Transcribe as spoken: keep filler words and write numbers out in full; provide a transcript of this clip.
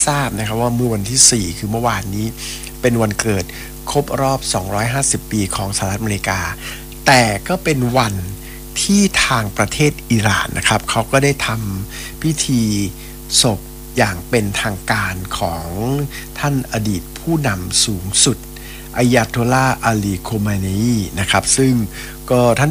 ทราบนะครับว่าเมื่อวันที่สี่คือเมื่อวานนี้เป็นวันเกิดครบรอบสองร้อยห้าสิบปีของสหรัฐอเมริกาแต่ก็เป็นวันที่ทางประเทศอิหร่านนะครับเขาก็ได้ทำพิธีศพอย่างเป็นทางการของท่านอดีตผู้นำสูงสุดอัยยัตโตลาห์อาลีโคเมนีนะครับซึ่งก็ท่าน